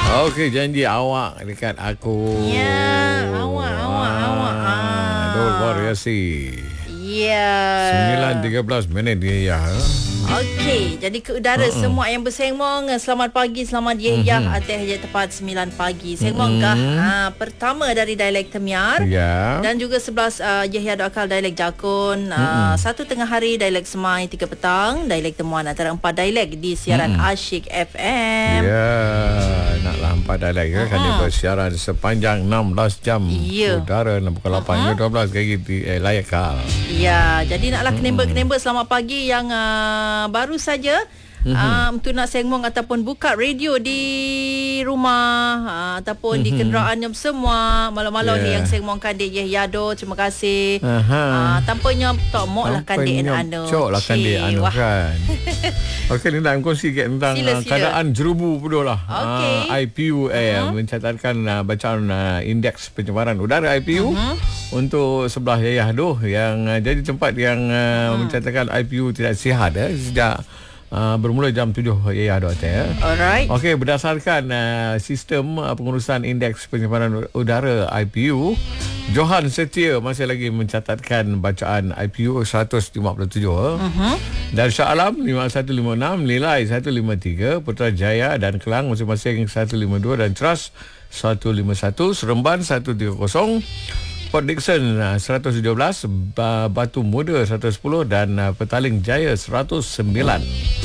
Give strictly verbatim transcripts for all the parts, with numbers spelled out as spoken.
Okey, janji awak dekat aku. Ya, awak, awak, awak. Ah. Dol variasi. Ya. sembilan tiga belas minit dia ya. Okey, jadi ke udara uh-uh. semua yang bersembang, selamat pagi, selamat yeyah uh-huh. atas je tepat sembilan pagi. Sembang uh-huh. ha, pertama dari dialek Temiar yeah. dan juga sebelas uh, Yahya Akal dialek Jakun, uh-huh. satu tengah hari dialek Semai, tiga petang dialek Temuan, antara empat dialek di siaran uh-huh. Asyik F M. Ya, yeah. naklah empat dialek ya, uh-huh. kan dia bersiaran sepanjang enam belas jam. Yeah. Udara enam puluh lapan uh-huh. dua belas kali di eh, layak kal. Ya, jadi naklah kenemba-kenemba selamat pagi yang uh, baru saja mm-hmm. uh, untuk nak sengmong ataupun buka radio di rumah uh, ataupun mm-hmm. di kenderaannya semua malam-malam yeah. ni yang sengmong kandik Yado, terima kasih. Uh, tampaknya tak mok lah kandik anu. Cok lah kandik anu kan. Okey, ni nak kongsi tentang sila, sila. keadaan jerubu pula lah. Okay. Uh, I P U eh uh-huh. mencatatkan uh, bacaan uh, indeks pencemaran udara I P U uh-huh. untuk sebelah Yayah tu yang uh, jadi tempat yang uh, uh-huh. mencatatkan I P U tidak sihat eh, sejak Uh, bermula jam tujuh ya doktor ya. Alright. Okey, berdasarkan uh, sistem uh, pengurusan indeks pencemaran udara I P U, Johan Setia masih lagi mencatatkan bacaan I P U seratus lima puluh tujuh. Uh-huh. Dan Shah Alam lima satu lima enam, Nilai seratus lima puluh tiga, Putrajaya dan Kelang masing-masing seratus lima puluh dua dan Tras seratus lima puluh satu, Seremban seratus tiga puluh, Port Dickson seratus tujuh belas, Batu Muda seratus sepuluh dan Petaling Jaya seratus sembilan.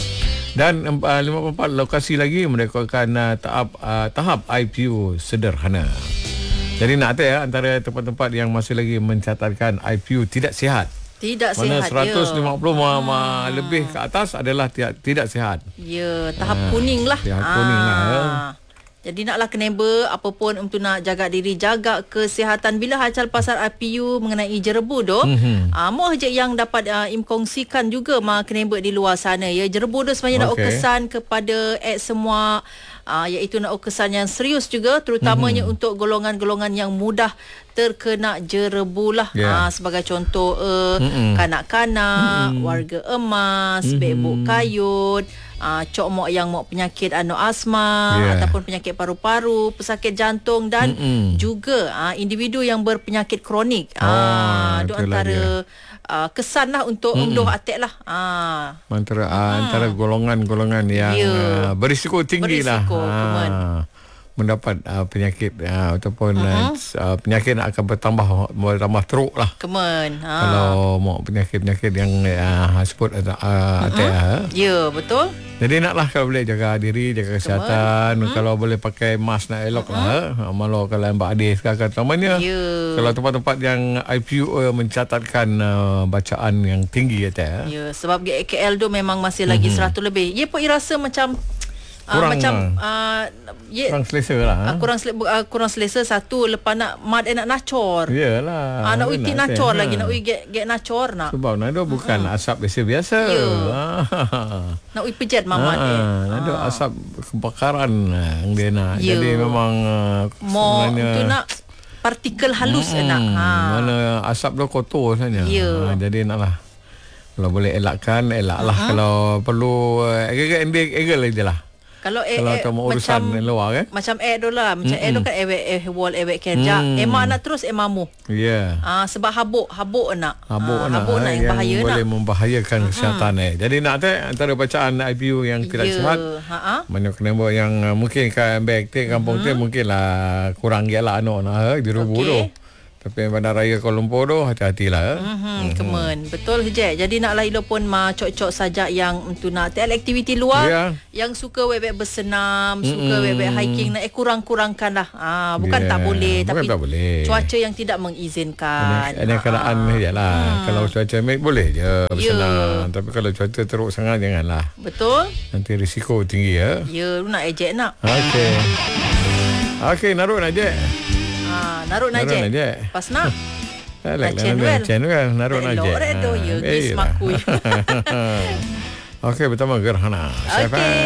Dan uh, lima puluh empat lokasi lagi merekodkan uh, tahap uh, tahap I P U sederhana. Jadi nak kata ya, antara tempat-tempat yang masih lagi mencatatkan I P U tidak sihat. Tidak mana sihat. Mana seratus lima puluh hmm. ma, lebih ke atas adalah tidak, tidak sihat. Ya, tahap uh, kuning lah. Tahap ah. kuning lah ya. Jadi naklah kenemba apapun untuk nak jaga diri, jaga kesihatan. Bila hacal pasal I P U mengenai jerebu tu, mm-hmm. uh, mau je yang dapat uh, imkongsikan juga ma kenemba di luar sana ya. Jerebu tu sebenarnya okay. nak kesan kepada ek semua, uh, iaitu nak kesan yang serius juga, terutamanya mm-hmm. untuk golongan-golongan yang mudah terkena jerebu lah. Yeah. Uh, sebagai contoh uh, mm-hmm. kanak-kanak, mm-hmm. warga emas, mm-hmm. bebuk kayut, Uh, cok mok yang mok penyakit anu asma yeah. ataupun penyakit paru-paru, pesakit jantung dan Mm-mm. juga uh, individu yang berpenyakit kronik. Ah, oh, uh, itu antara uh, kesan lah untuk unduh atek lah. Ah, uh. antara uh, antara golongan-golongan yang yeah. uh, berisiko tinggi berisiko, lah. Ah. mendapat uh, penyakit uh, ataupun uh-huh. uh, penyakit akan bertambah bertambah teruk lah. Kemen. Ha. Kalau mau penyakit-penyakit yang uh, sebut uh, uh, uh-huh. uh. Ya, betul. Jadi naklah kalau boleh jaga diri, jaga kesihatan. Uh-huh. Kalau boleh pakai mask nak elok uh-huh. lah. Malu kalau Mbak Adi sekarang temannya. Yeah. Kalau tempat-tempat yang I P U uh, mencatatkan uh, bacaan yang tinggi ya. Ya, sebab K L tu memang masih lagi uh-huh. seratus lebih. Ia pun rasa macam kurang, uh, macam uh, ye, kurang selesa lah. Uh, kurang selesa, uh, kurang selesa satu, lepas nak mad nak nacor. Yalah. Uh, nak uiti nacor ha. lagi, nak uiti get, get nacor nak. Sebab nado bukan uh-huh. asap biasa-biasa. Yeah. Nak uiti pejet mamat uh, eh. Nado uh. asap kebakaran yang dia nak. Yeah. Jadi memang uh, mau tu nak partikel halus hmm, nak. Ha. Mana asap tu kotor saja. Yeah. Uh, jadi naklah. Kalau boleh elakkan, elaklah. Uh-huh. Kalau perlu uh, egel egel je lah. Kalau eh, kalau eh, urusan macam luar kan, macam air tu lah, macam mm-hmm. air tu kan ewek eh wall ewek kerja mm. emak nak terus emamu ya yeah. ah sebab habuk habuk nak habuk ah, nak, habuk nak yang, yang bahaya nak boleh membahayakan mm-hmm. kesihatan eh. Jadi nak tak antara bacaan I P U yang tidak yeah. sihat, ha banyak kenapa yang uh, mungkin kan baik te kampung mm-hmm. te mungkinlah kurang gelah anak nak di rubu okay. tu. Tapi Bandaraya Kuala Lumpur tu hati-hatilah. Mhm, mm-hmm, kemen. Betul je. Jadi naklah ilo pun ma cok-cok saja yang untuk nak take aktiviti luar yeah. yang suka webek bersenam, mm-hmm. suka webek hiking nak eh, kurang-kurangkanlah. Ah, bukan yeah. tak boleh bukan tapi tak boleh. Cuaca yang tidak mengizinkan. Ada keadaan ah. jelah. Hmm. Kalau cuaca baik boleh je bersenam. Yeah. Tapi kalau cuaca teruk sangat janganlah. Betul. Nanti risiko tinggi ya. Ya, lu nak ejek nak. Okey. Okey, naruh nak ejek. Ha, naruh naje. Pas nak. Nak channel channel naruh naje. Elok redo ya, gis makui. Okey, pertama Gerhana. Okey.